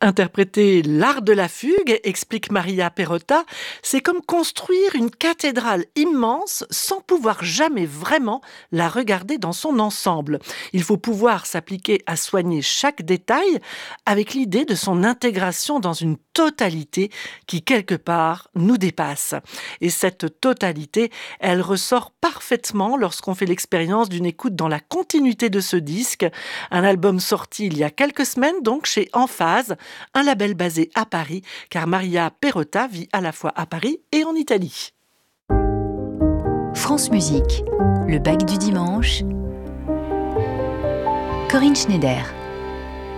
Interpréter l'art de la fugue, explique Maria Perrotta, c'est comme construire une cathédrale immense sans pouvoir jamais vraiment la regarder dans son ensemble. Il faut pouvoir s'appliquer à soigner chaque détail avec l'idée de son intégration dans une totalité qui, quelque part, nous dépasse. Et cette totalité, elle ressort parfaitement lorsqu'on fait l'expérience d'une écoute dans la continuité de ce disque, un album sorti il y a quelques semaines, donc chez Emphase, un label basé à Paris, car Maria Perrotta vit à la fois à Paris et en Italie. France Musique, le bac du dimanche. Corinne Schneider.